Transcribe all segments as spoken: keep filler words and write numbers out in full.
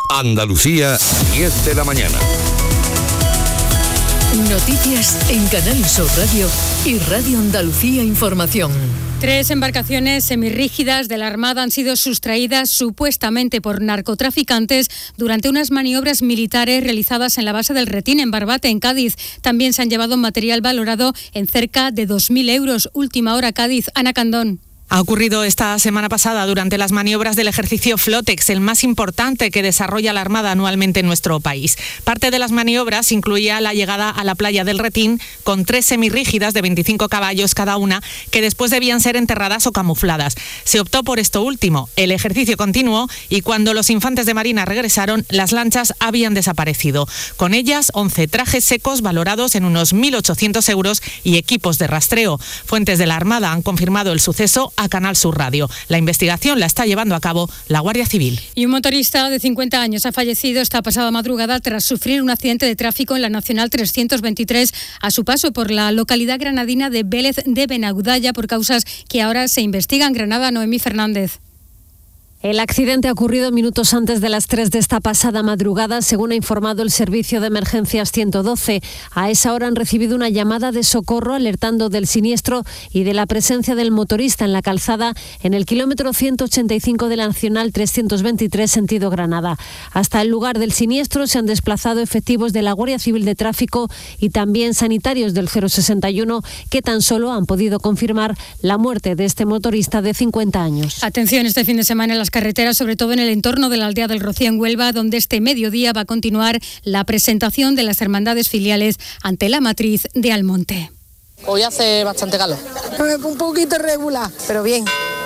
Andalucía, diez de la mañana. Noticias en Canal Sur Radio y Radio Andalucía Información. Tres embarcaciones semirrígidas de la Armada han sido sustraídas supuestamente por narcotraficantes durante unas maniobras militares realizadas en la base del Retín, en Barbate, en Cádiz. También se han llevado material valorado en cerca de dos mil euros. Última hora, Cádiz. Ana Candón. Ha ocurrido esta semana pasada durante las maniobras del ejercicio Flotex, el más importante que desarrolla la Armada anualmente en nuestro país. Parte de las maniobras incluía la llegada a la playa del Retín con tres semirrígidas de veinticinco caballos cada una, que después debían ser enterradas o camufladas. Se optó por esto último. El ejercicio continuó y cuando los infantes de Marina regresaron, las lanchas habían desaparecido. Con ellas, once trajes secos valorados en unos mil ochocientos euros y equipos de rastreo. Fuentes de la Armada han confirmado el suceso a Canal Sur Radio. La investigación la está llevando a cabo la Guardia Civil. Y un motorista de cincuenta años ha fallecido esta pasada madrugada tras sufrir un accidente de tráfico en la Nacional trescientos veintitrés a su paso por la localidad granadina de Vélez de Benaudalla por causas que ahora se investigan. Granada, Noemí Fernández. El accidente ha ocurrido minutos antes de las tres de esta pasada madrugada, según ha informado el Servicio de Emergencias ciento doce. A esa hora han recibido una llamada de socorro alertando del siniestro y de la presencia del motorista en la calzada en el kilómetro ciento ochenta y cinco de la Nacional trescientos veintitrés, sentido Granada. Hasta el lugar del siniestro se han desplazado efectivos de la Guardia Civil de Tráfico y también sanitarios del cero sesenta y uno, que tan solo han podido confirmar la muerte de este motorista de cincuenta años. Atención, este fin de semana en las carreteras, sobre todo en el entorno de la aldea del Rocío en Huelva, donde este mediodía va a continuar la presentación de las hermandades filiales ante la matriz de Almonte. Hoy hace bastante calor. Un poquito regular, pero bien.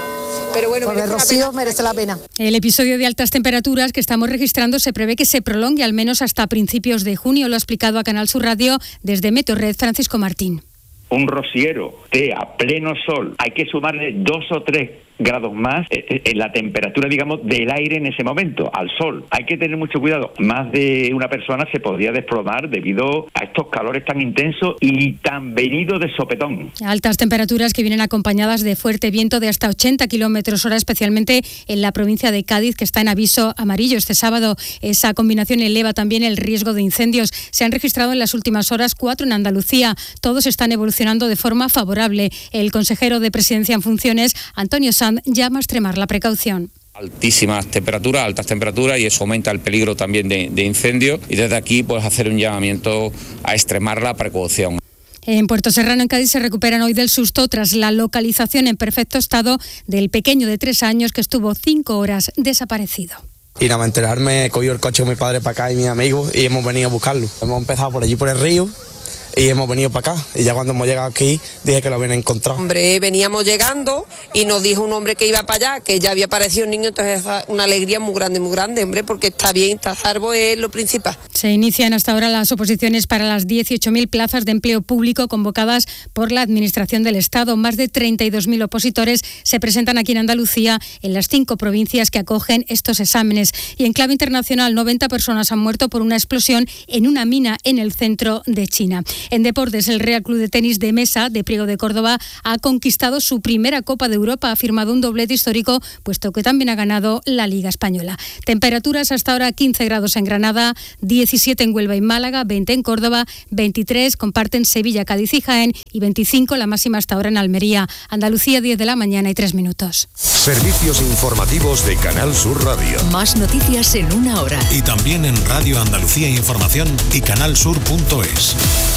Pero bueno, porque el Rocío merece la pena. El episodio de altas temperaturas que estamos registrando se prevé que se prolongue al menos hasta principios de junio. Lo ha explicado a Canal Sur Radio desde Meteorred Francisco Martín. Un rociero de a pleno sol, hay que sumarle dos o tres grados más en la temperatura, digamos, del aire en ese momento, al sol. Hay que tener mucho cuidado. Más de una persona se podría desplomar debido a estos calores tan intensos y tan venidos de sopetón. Altas temperaturas que vienen acompañadas de fuerte viento de hasta ochenta kilómetros hora, especialmente en la provincia de Cádiz, que está en aviso amarillo este sábado. Esa combinación eleva también el riesgo de incendios. Se han registrado en las últimas horas cuatro en Andalucía. Todos están evolucionando de forma favorable. El consejero de Presidencia en funciones, Antonio Sanz, llama a extremar la precaución. Altísimas temperaturas, altas temperaturas, y eso aumenta el peligro también de, de incendios, y desde aquí pues hacer un llamamiento a extremar la precaución. En Puerto Serrano, en Cádiz, se recuperan hoy del susto tras la localización en perfecto estado del pequeño de tres años que estuvo cinco horas desaparecido. Y nada más enterarme, cogió el coche de mi padre para acá y mis amigos y hemos venido a buscarlo. Hemos empezado por allí por el río y hemos venido para acá, y ya cuando hemos llegado aquí dije que lo habían encontrado. Hombre, veníamos llegando y nos dijo un hombre que iba para allá, que ya había aparecido un niño, entonces una alegría muy grande, muy grande, hombre, porque está bien, está salvo, es lo principal. Se inician hasta ahora las oposiciones para las dieciocho mil plazas de empleo público convocadas por la Administración del Estado. Más de treinta y dos mil opositores se presentan aquí en Andalucía, en las cinco provincias que acogen estos exámenes. Y en clave internacional, noventa personas han muerto por una explosión en una mina en el centro de China. En deportes, el Real Club de Tenis de Mesa de Priego de Córdoba ha conquistado su primera Copa de Europa, ha firmado un doblete histórico, puesto que también ha ganado la Liga Española. Temperaturas hasta ahora quince grados en Granada, diecisiete en Huelva y Málaga, veinte en Córdoba, veintitrés comparten Sevilla, Cádiz y Jaén y veinticinco la máxima hasta ahora en Almería. Andalucía, diez de la mañana y tres minutos. Servicios informativos de Canal Sur Radio. Más noticias en una hora. Y también en Radio Andalucía Información y canalsur punto es.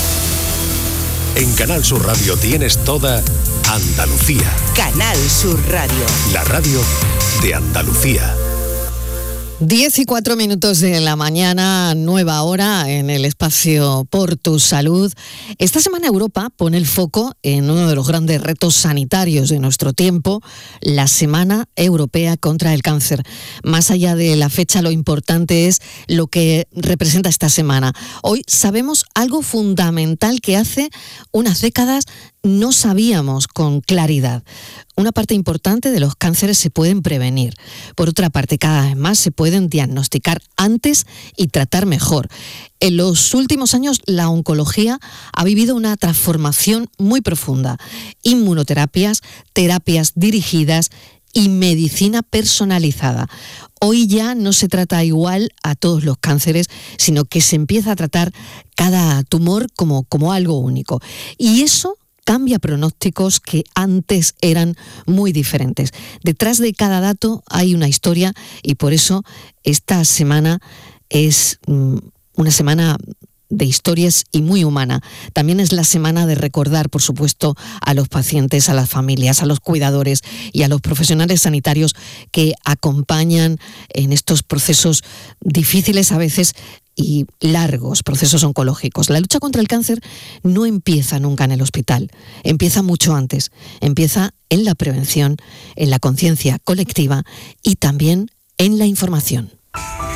En Canal Sur Radio tienes toda Andalucía. Canal Sur Radio. La radio de Andalucía. diez y cuatro minutos de la mañana, nueva hora en el espacio Por tu Salud. Esta semana Europa pone el foco en uno de los grandes retos sanitarios de nuestro tiempo, la Semana Europea contra el Cáncer. Más allá de la fecha, lo importante es lo que representa esta semana. Hoy sabemos algo fundamental que hace unas décadas no sabíamos con claridad. Una parte importante de los cánceres se pueden prevenir. Por otra parte, cada vez más se pueden diagnosticar antes y tratar mejor. En los últimos años, la oncología ha vivido una transformación muy profunda. Inmunoterapias, terapias dirigidas y medicina personalizada. Hoy ya no se trata igual a todos los cánceres, sino que se empieza a tratar cada tumor como, como algo único. Y eso cambia pronósticos que antes eran muy diferentes. Detrás de cada dato hay una historia y por eso esta semana es mm, una semana de historias y muy humana. También es la semana de recordar, por supuesto, a los pacientes, a las familias, a los cuidadores y a los profesionales sanitarios que acompañan en estos procesos difíciles a veces y largos, procesos oncológicos. La lucha contra el cáncer no empieza nunca en el hospital, empieza mucho antes, empieza en la prevención, en la conciencia colectiva y también en la información.